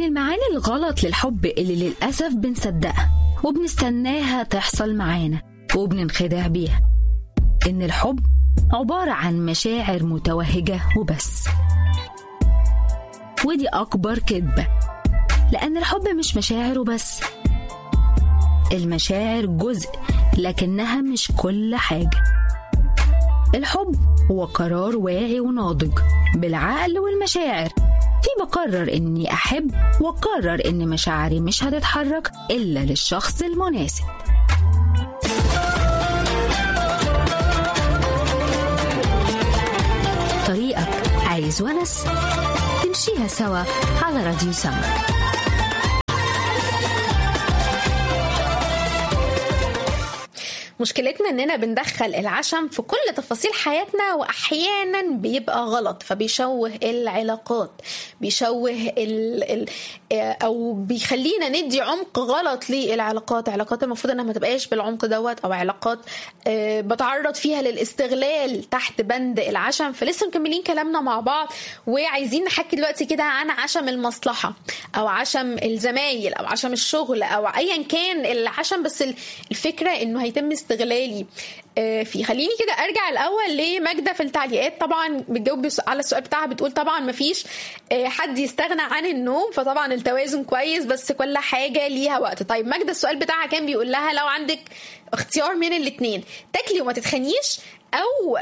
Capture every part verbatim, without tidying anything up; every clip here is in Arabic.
من المعاني الغلط للحب اللي للأسف بنصدقها وبنستناها تحصل معانا وبننخدع بيها إن الحب عبارة عن مشاعر متوهجة وبس، ودي أكبر كذبة، لأن الحب مش مشاعر وبس. المشاعر جزء لكنها مش كل حاجة. الحب هو قرار واعي وناضج بالعقل والمشاعر، في بقرر إني أحب وقرر إن مشاعري مش هتتحرك إلا للشخص المناسب. طريقك عايز ونس تمشيها سوا على راديو سما. مشكلتنا اننا بندخل العشم في كل تفاصيل حياتنا، واحيانا بيبقى غلط، فبيشوه العلاقات، بيشوه ال ال او بيخلينا ندي عمق غلط للعلاقات. علاقات المفروض انها ما تبقاش بالعمق دوت، او علاقات بتعرض فيها للاستغلال تحت بند العشم. فلسه مكملين كلامنا مع بعض، وعايزين نحكي دلوقتي كده عن عشم المصلحة او عشم الزمايل او عشم الشغل او ايا كان العشم، بس الفكرة انه هيتم استغلالي في. خليني كده ارجع الاول لماجدة في التعليقات، طبعا بتجاوب على السؤال بتاعها، بتقول طبعا مفيش حد يستغنى عن النوم، فطبعا التوازن كويس بس كل حاجة ليها وقت. طيب ماجدة السؤال بتاعها كان بيقول لها لو عندك اختيار من الاتنين، تاكلي وما تتخنيش او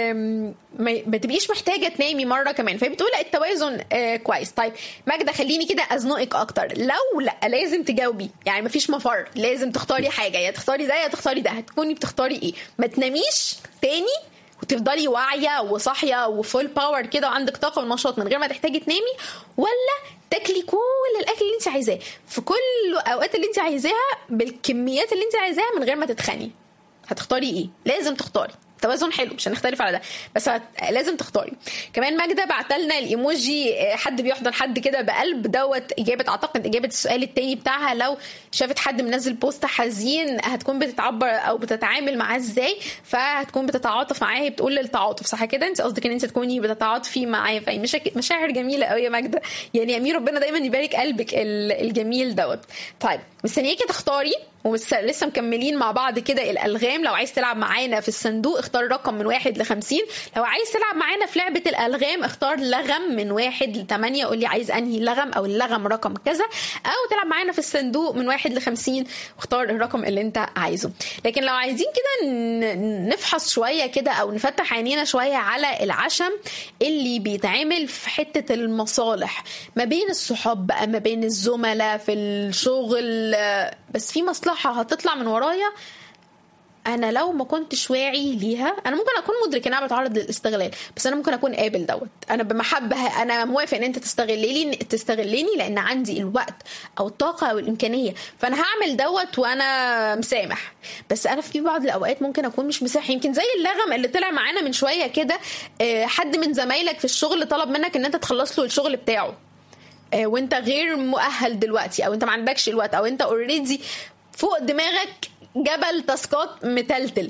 ما تبقيش محتاجه تنامي مره كمان، فهي بتقول التوازن كويس. طيب ماجدة خليني كده ازنقك اكتر، لو لا لازم تجاوبي، يعني مفيش مفر، لازم تختاري حاجه، يا تختاري ده يا تختاري ده، هتكوني بتختاري ايه؟ ما تناميش تاني وتفضلي واعيه وصاحيه وفول باور كده وعندك طاقه ونشاط من غير ما تحتاجي تنامي، ولا تاكلي كل الاكل اللي انت عايزاه في كل الاوقات اللي انت عايزاها بالكميات اللي انت عايزاها من غير ما تتخني؟ هتختاري ايه؟ لازم تختاري. توازن حلو، مش هنختلف على ده، بس لازم تختاري. كمان ماجدة بعتلنا الايموجي حد بيحضن حد كده بقلب دوت، اجابه اعتقد اجابه السؤال التاني بتاعها، لو شافت حد منزل بوست حزين هتكون بتتعبر او بتتعامل معاه ازاي، فهتكون بتتعاطف معاه، بتقول للتعاطف، صح كده؟ انت قصدك ان انت تكوني بتتعاطفي معاه، فهي مشاعر جميله قوي يا ماجدة، يعني يا امير ربنا دايما يبارك قلبك الجميل دوت. طيب مستنياكي تختاري، ولسه مكملين مع بعض كده الألغام. لو عايز تلعب معانا في الصندوق اختار رقم من واحد لخمسين، لو عايز تلعب معانا في لعبة الألغام اختار لغم من واحد لتمانية، قولي عايز أنهي لغم أو اللغم رقم كذا، أو تلعب معانا في الصندوق من واحد لخمسين واختار الرقم اللي انت عايزه. لكن لو عايزين كده نفحص شوية كده أو نفتح عينينا شوية على العشم اللي بيتعامل في حتة المصالح ما بين الصحاب بقى، ما بين الزملاء في الشغل، بس في مصلحة هتطلع من ورايا، انا لو ما كنتش واعي ليها انا ممكن اكون مدرك ان انا بتعرض للاستغلال، بس انا ممكن اكون قابل دوت، انا بمحبه انا موافق ان انت تستغليني تستغليني لان عندي الوقت او الطاقه او الامكانيه، فانا هعمل دوت وانا مسامح. بس انا في بعض الاوقات ممكن اكون مش مسامح، يمكن زي اللغم اللي طلع معانا من شويه كده، حد من زمايلك في الشغل طلب منك ان انت تخلص له الشغل بتاعه وانت غير مؤهل دلوقتي، او انت ما عندكش الوقت، او انت اوريدي فوق دماغك جبل تاسكات متلتل.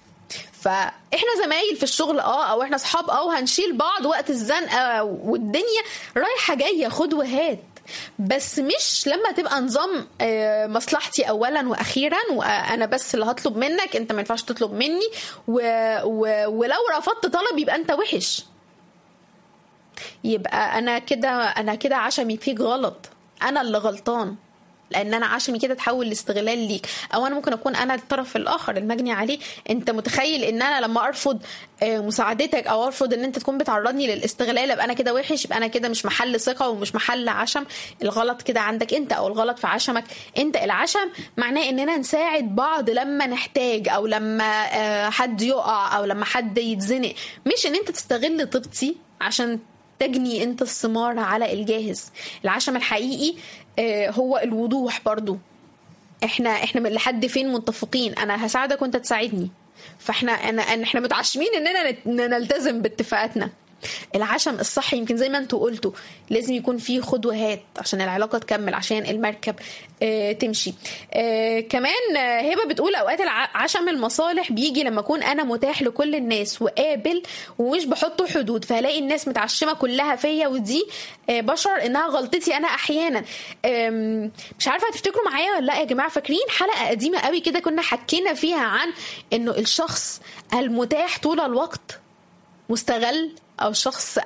فاحنا زمايل في الشغل اه او احنا اصحاب اه وهنشيل بعض وقت الزنقه والدنيا رايحه جايه خد وهات، بس مش لما تبقى نظام مصلحتي اولا واخيرا وانا بس اللي هطلب منك، انت ما ينفعش تطلب مني، و... و... ولو رفضت طلب يبقى انت وحش، يبقى انا كده انا كده عشمي فيك غلط، انا اللي غلطان، لان انا عشمي كده تحول لاستغلال ليك، او انا ممكن اكون انا الطرف الاخر المجني عليه. انت متخيل ان انا لما ارفض مساعدتك او ارفض ان انت تكون بتعرضني للاستغلال ابقى انا كده وحش، يبقى انا كده مش محل ثقه ومش محل عشم. الغلط كده عندك انت، او الغلط في عشمك انت. العشم معناه اننا نساعد بعض لما نحتاج، او لما حد يقع، او لما حد يتزنق، مش ان انت تستغل طيبتي عشان تجني انت الثمار على الجاهز. العشم الحقيقي هو الوضوح برضو، احنا احنا من لحد فين متفقين، انا هساعدك وانت تساعدني، فاحنا انا احنا متعشمين اننا نلتزم باتفاقاتنا، العشم الصحي يمكن زي ما انتوا قلتوا لازم يكون فيه خد وهات عشان العلاقة تكمل، عشان المركب آه تمشي. آه كمان آه هبة بتقول اوقات العشم المصالح بيجي لما اكون انا متاح لكل الناس وقابل ومش بحط حدود، فهلاقي الناس متعشمة كلها فيا، ودي آه بشعر انها غلطتي انا احيانا. آه مش عارفة هتفتكروا معايا ولا لا يا جماعة، فاكرين حلقة قديمة قوي كده كنا حكينا فيها عن انه الشخص المتاح طول الوقت مستغل، او الشخص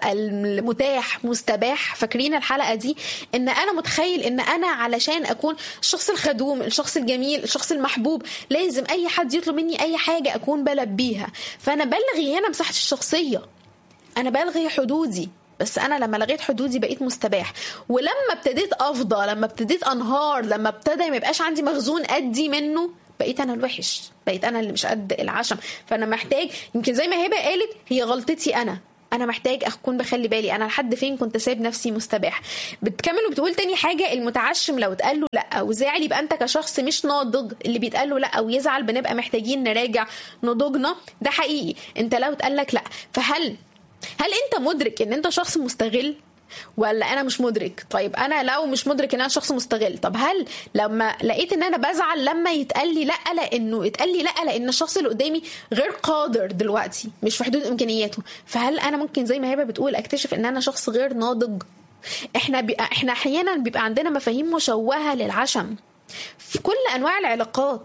المتاح مستباح؟ فاكرين الحلقة دي؟ ان انا متخيل ان انا علشان اكون الشخص الخدوم، الشخص الجميل، الشخص المحبوب، لازم اي حد يطلب مني اي حاجة اكون بلبيها. فانا بلغي هنا مساحة الشخصية، انا بلغي حدودي. بس انا لما لغيت حدودي بقيت مستباح، ولما ابتديت افضى، لما ابتديت انهار، لما ابتدى ما يبقاش عندي مخزون ادي منه، بقيت انا الوحش، بقيت انا اللي مش قد العشم. فانا محتاج، يمكن زي ما هبه قالت، هي غلطتي انا انا محتاج اكون بخلي بالي انا لحد فين كنت سايب نفسي مستباح. بتكمل وبتقول تاني حاجه، المتعشم لو اتقال له لا وزعل يبقى انت كشخص مش ناضج. اللي بيتقال له لا ويزعل بنبقى محتاجين نراجع نضوجنا، ده حقيقي. انت لو اتقال لك لا، فهل هل انت مدرك ان انت شخص مستغل ولا انا مش مدرك؟ طيب انا لو مش مدرك ان انا شخص مستغل، طب هل لما لقيت ان انا بزعل لما يتقال لي لا، لانه يتقال لي لا لان الشخص اللي قدامي غير قادر دلوقتي، مش في حدود امكانياته، فهل انا ممكن زي ما هبه بتقول اكتشف ان انا شخص غير ناضج؟ احنا بي... احنا احيانا بيبقى عندنا مفاهيم مشوهه للعشم في كل انواع العلاقات،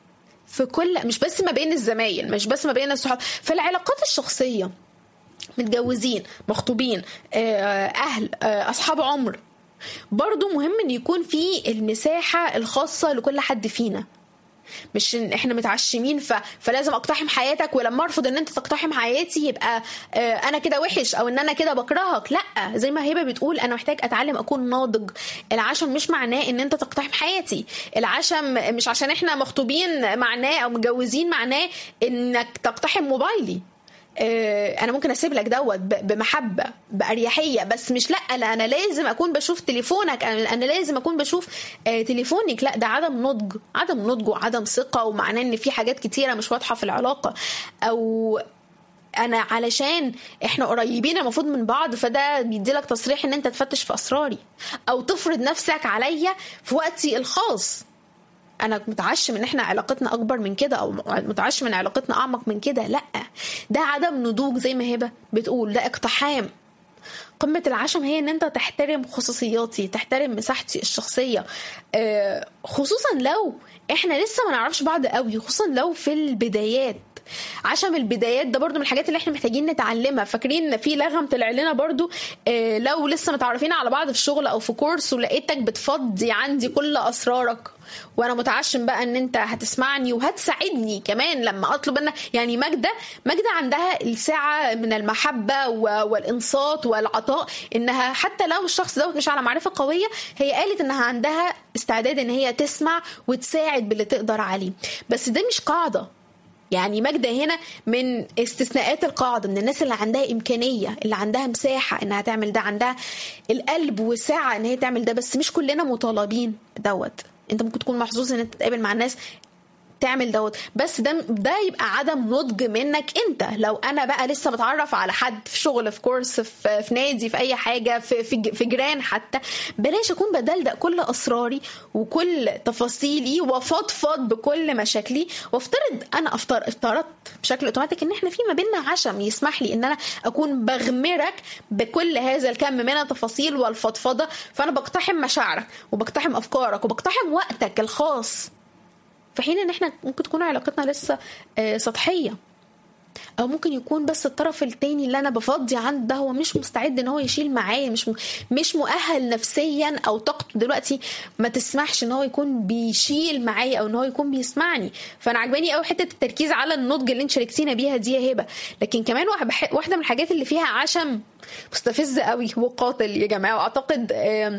في كل، مش بس ما بين الزمايل، مش بس ما بين الصحاب، في العلاقات الشخصيه، متجوزين، مخطوبين، أهل، أصحاب عمر، برضو مهم أن يكون في المساحة الخاصة لكل حد فينا. مش ان احنا متعشمين ف... فلازم اقتحم حياتك، ولما ارفض ان انت تقتحم حياتي يبقى آه انا كده وحش، او ان انا كده بكرهك. لا، زي ما هبه بتقول انا محتاج اتعلم اكون ناضج. العشم مش معناه ان انت تقتحم حياتي، العشم مش عشان احنا مخطوبين معناه او متجوزين معناه انك تقتحم موبايلي. انا ممكن اسيب لك دوت بمحبه باريحيه، بس مش لا لا انا لازم اكون بشوف تليفونك، انا لازم اكون بشوف تليفونك. لا، ده عدم نضج، عدم نضج وعدم ثقه، ومعناه ان في حاجات كتيره مش واضحه في العلاقه، او انا علشان احنا قريبين المفروض من بعض فده بيديلك تصريح ان انت تفتش في اسراري او تفرض نفسك عليا في وقتي الخاص. انا متعشم ان احنا علاقتنا اكبر من كده، او متعشم ان علاقتنا اعمق من كده. لا، ده عدم نضوج زي ما هبه بتقول، ده اقتحام. قمه العشم هي ان انت تحترم خصوصياتي، تحترم مساحتي الشخصيه، خصوصا لو احنا لسه ما نعرفش بعض قوي، خصوصا لو في البدايات. عشم البدايات ده برضو من الحاجات اللي احنا محتاجين نتعلمها. فاكرين في لغم طلع لنا برضو، اه لو لسه متعرفين على بعض في شغل او في كورس ولقيتك بتفضي عندي كل اسرارك، وانا متعشم بقى ان انت هتسمعني وهتساعدني كمان لما اطلب انك، يعني ماجدة ماجدة عندها السعة من المحبة والانصات والعطاء، انها حتى لو الشخص دوت مش على معرفة قوية، هي قالت انها عندها استعداد ان هي تسمع وتساعد باللي تقدر عليه. بس ده مش قاعدة، يعني ماجدة هنا من استثناءات القاعدة، من الناس اللي عندها إمكانية، اللي عندها مساحة إنها تعمل ده، عندها القلب والساعة إن هي تعمل ده. بس مش كلنا مطالبين دوت. أنت ممكن تكون محظوظ إن أنت تتقابل مع الناس تعمل دوت، بس ده ده يبقى عدم نضج منك انت. لو انا بقى لسه بتعرف على حد في شغل، في كورس، في, في نادي، في اي حاجه، في في, في جيران حتى، بلاش اكون بدلدق كل اسراري وكل تفاصيلي وفضفض بكل مشاكلي، وافترض انا افترض افترضت بشكل اوتوماتيك ان احنا في ما بيننا عشم يسمح لي ان انا اكون بغمرك بكل هذا الكم من التفاصيل والفضفضه. فانا بقتحم مشاعرك وبقتحم افكارك وبقتحم وقتك الخاص، في حين ان احنا ممكن تكون علاقتنا لسه سطحية، او ممكن يكون بس الطرف التاني اللي انا بفضي عنده ده هو مش مستعد ان هو يشيل معايا، مش مش مؤهل نفسيا، او طاقته دلوقتي ما تسمحش ان هو يكون بيشيل معايا او ان هو يكون بيسمعني. فانا عجباني قوي حته التركيز على النضج اللي انت شاركتينا بيها دي يا هبه. لكن كمان واحده من الحاجات اللي فيها عشم مستفز قوي وقاتل يا جماعه، واعتقد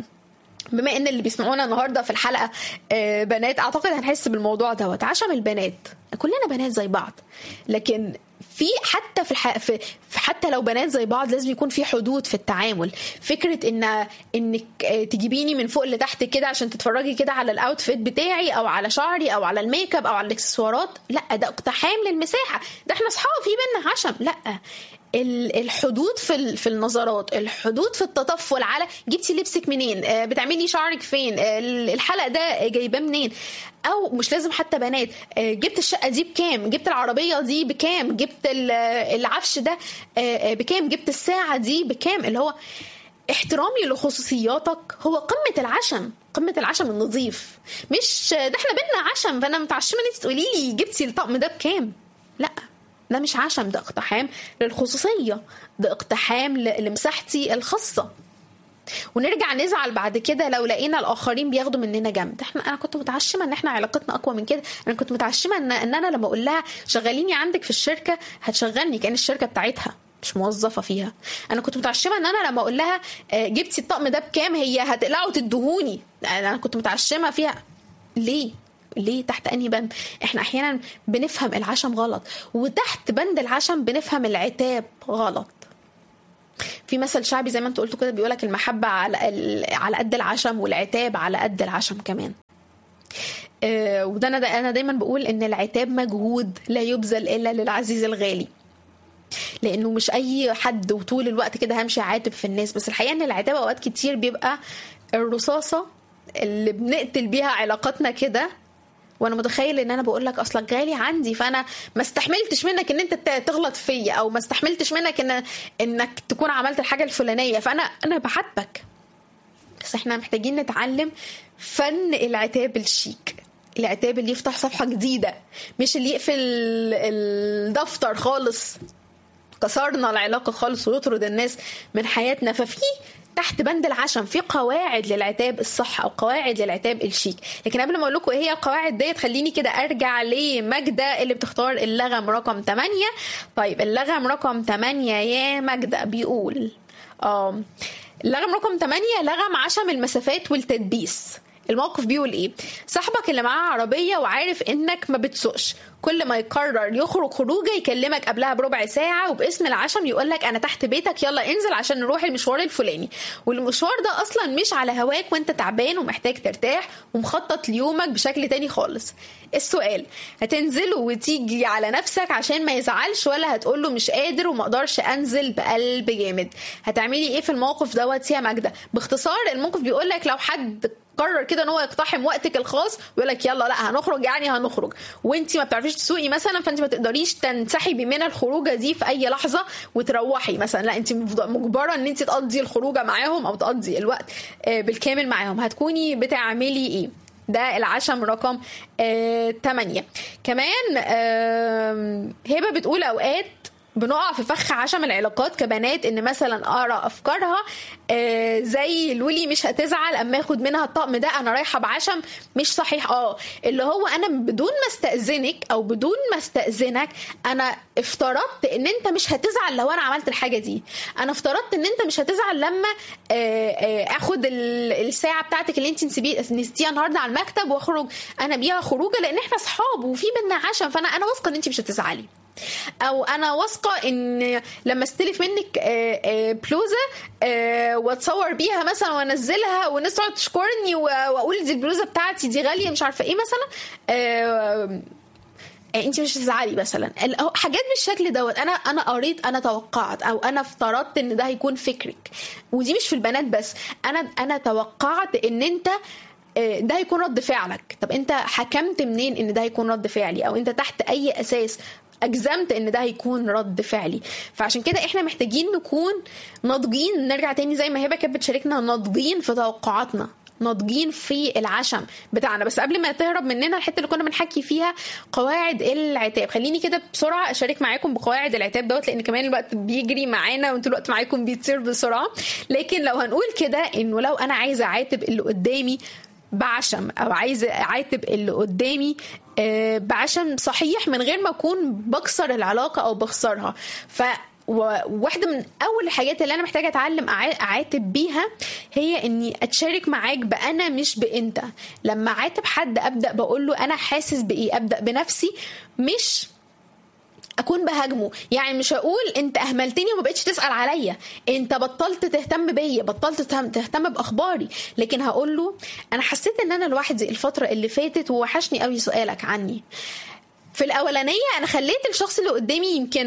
بما ان اللي بيسمعونا النهارده في الحلقه بنات، اعتقد هنحس بالموضوع دوت. عشم البنات، كلنا بنات زي بعض، لكن في حتى في, الح... في حتى لو بنات زي بعض لازم يكون في حدود في التعامل. فكره ان انك تجيبيني من فوق لتحت كده عشان تتفرجي كده على الاوتفيت بتاعي او على شعري او على الميك اب او على الاكسسوارات، لا، ده اقتحام للمساحه. ده احنا اصحاب في بينا عشم. لا، الحدود في في النظرات، الحدود في التطفل على جبتي لبسك منين، بتعملي شعرك فين، الحلق ده جايباه منين، او مش لازم حتى بنات، جبت الشقه دي بكام، جبت العربيه دي بكام، جبت العفش ده بكام، جبت الساعه دي بكام. اللي هو احترامي لخصوصياتك هو قمه العشم، قمه العشم النظيف. مش ده احنا بينا عشم فانا متعشمه ان انت تقولي لي جبتي الطقم ده بكام. لا، ده مش عشم، ده اقتحام للخصوصيه، ده اقتحام لمساحتي الخاصه. ونرجع نزعل بعد كده لو لقينا الاخرين بياخدوا مننا جنب. احنا انا كنت متعشمه ان احنا علاقتنا اقوى من كده، انا كنت متعشمه ان ان انا لما اقول لها شغليني عندك في الشركه هتشغلني كأن الشركه بتاعتها مش موظفه فيها. انا كنت متعشمه ان انا لما اقول لها جبتي الطقم ده بكام هي هتقلعوا وتدهوني. انا كنت متعشمه فيها. ليه ليه تحت انهي بند؟ احنا احيانا بنفهم العشم غلط، وتحت بند العشم بنفهم العتاب غلط. في مثل شعبي زي ما انت قلت كده بيقولك المحبة على على قد العشم والعتاب على قد العشم كمان. اه وده انا دا انا دايما بقول ان العتاب مجهود لا يبذل الا للعزيز الغالي، لانه مش اي حد وطول الوقت كده همشي عاتب في الناس. بس الحقيقة ان العتاب اوقات كتير بيبقى الرصاصة اللي بنقتل بيها علاقاتنا كده. وانا متخيل ان انا بقول لك اصلك غالي عندي فانا ما استحملتش منك ان انت تغلط فيا، او ما استحملتش منك ان انك تكون عملت الحاجه الفلانيه فانا انا بحبك. بس احنا محتاجين نتعلم فن العتاب الشيك، العتاب اللي يفتح صفحه جديده، مش اللي يقفل الدفتر خالص، كسرنا العلاقه خالص ويطرد الناس من حياتنا. ففي تحت بند العشم في قواعد للعتاب الصح او قواعد للعتاب الشيك. لكن قبل ما اقول لكم ايه هي القواعد ديت خليني كده ارجع لماجدة اللي بتختار اللغم رقم ثمانية. طيب اللغم رقم ثمانية يا ماجدة بيقول اه اللغم رقم ثمانية لغم عشم المسافات والتدبيس. الموقف بيقول ايه؟ صاحبك اللي معاه عربية وعارف انك ما بتسوقش، كل ما يقرر يخرج خروجه يكلمك قبلها بربع ساعة وباسم العشم يقولك انا تحت بيتك يلا انزل عشان نروح المشوار الفلاني، والمشوار ده اصلا مش على هواك وانت تعبان ومحتاج ترتاح ومخطط ليومك بشكل تاني خالص. السؤال، هتنزله وتيجي على نفسك عشان ما يزعلش، ولا هتقوله مش قادر وما اقدرش انزل بقلب جامد؟ هتعملي ايه في الموقف دوت يا ماجدة؟ باختصار الموقف بيقولك لو حد قرر كده ان هو يقتحم وقتك الخاص ويقول لك يلا لا هنخرج يعني هنخرج، وانت ما بتعرفيش تسوقي مثلا فانت ما تقدريش تنسحبي من الخروجه دي في اي لحظه وتروحي مثلا، لا انت مجبره ان انت تقضي الخروجه معاهم او تقضي الوقت بالكامل معاهم. هتكوني بتعملي ايه؟ ده العشم رقم ثمانية. كمان هبه بتقول اوقات بنقع في فخ عشم العلاقات كبنات، ان مثلا اقرا افكارها آه زي لولي مش هتزعل اما اخد منها الطقم ده انا رايحه بعشم مش صحيح. اه اللي هو انا بدون ما استاذنك او بدون ما استاذنك انا افترضت ان انت مش هتزعل لو انا عملت الحاجه دي، انا افترضت ان انت مش هتزعل لما آه آه اخد الساعه بتاعتك اللي انت نسيتيها النهارده على المكتب واخرج انا بيها خروجه لان احنا اصحاب وفي بينا عشم، فانا انا واثقه ان انت مش هتزعلي. او انا واثقه ان لما استلف منك بلوزه واتصور بيها مثلا وانزلها والناس تقعد تشكرني واقول دي البلوزه بتاعتي دي غاليه مش عارفه ايه مثلا، انت مش هتزعلي مثلا. حاجات بالشكل دوت انا انا قريت انا توقعت او انا افترضت ان ده هيكون فكرك، ودي مش في البنات بس، انا انا توقعت ان انت ده هيكون رد فعلك. طب انت حكمت منين ان ده هيكون رد فعلي؟ او انت تحت اي اساس اجزمت ان ده هيكون رد فعلي؟ فعشان كده احنا محتاجين نكون ناضجين. نرجع تاني زي ما هبه كانت بتشاركنا، ناضجين في توقعاتنا، ناضجين في العشم بتاعنا. بس قبل ما تهرب مننا الحته اللي كنا بنحكي فيها قواعد العتاب، خليني كده بسرعه اشارك معاكم بقواعد العتاب دوت، لان كمان الوقت بيجري معانا وانتوا الوقت معاكم بيتصير بسرعه. لكن لو هنقول كده انه لو انا عايزه اعاتب اللي قدامي بعشم او عايزه اعاتب اللي قدامي بعشم صحيح من غير ما اكون بكسر العلاقه او بخسرها، ف وواحده من اول الحاجات اللي انا محتاجه اتعلم اعاتب بيها هي اني اتشارك معاك بانا مش بانت. لما اعاتب حد ابدا بقول له انا حاسس بايه، ابدا بنفسي مش اكون بهاجمه. يعني مش هقول انت اهملتني وما بقتش تسال عليا، انت بطلت تهتم بيا، بطلت تهتم باخباري، لكن هقول له انا حسيت ان انا لوحدي الفتره اللي فاتت ووحشني قوي سؤالك عني. في الاولانيه انا خليت الشخص اللي قدامي يمكن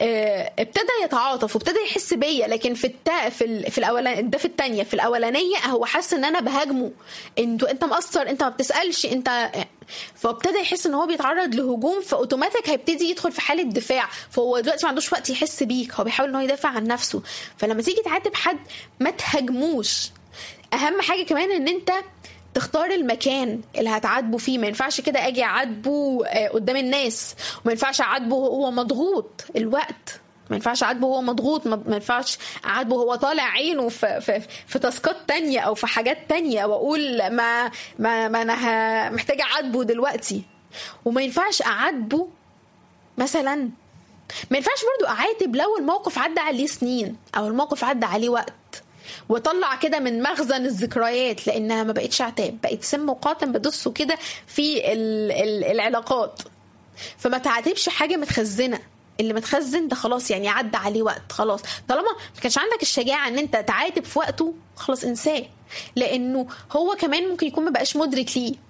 آه ابتدى يتعاطف وابتدى يحس بيا، لكن في التا في ال... في الاولانيه ده في الثانيه في الاولانيه هو حاسس ان انا بهاجمه، انت انت مقصر، انت ما بتسالش انت، فابتدى يحس ان هو بيتعرض لهجوم، فاوتوماتيك هيبتدي يدخل في حاله دفاع، فهو دلوقتي ما عندوش وقت يحس بيك، هو بيحاول ان هو يدافع عن نفسه. فلما تيجي تعاتب حد ما تهاجموش. اهم حاجه كمان ان انت تختار المكان اللي هتعاتبه فيه. ما ينفعش كده اجي اعاتبه قدام الناس، وما ينفعش اعاتبه وهو مضغوط الوقت، ما ينفعش اعاتبه وهو مضغوط، ما ينفعش اعاتبه وهو طالع عينه في في في تاسكات تانية او في حاجات تانية، واقول ما ما, ما انا محتاجه اعاتبه دلوقتي. وما ينفعش اعاتبه مثلا، ما ينفعش برضو اعاتب لو الموقف عدى عليه سنين او الموقف عدى عليه وقت، وطلع كده من مخزن الذكريات، لانها ما بقتش عتاب، بقت سم وقاتم بدسه كده في ال ال العلاقات. فما تعاتبش حاجه متخزنه، اللي متخزن ده خلاص يعني عدى عليه وقت، خلاص طالما ما كانش عندك الشجاعه ان انت تعاتب في وقته خلاص انساه، لانه هو كمان ممكن يكون ما بقاش مدرك ليه،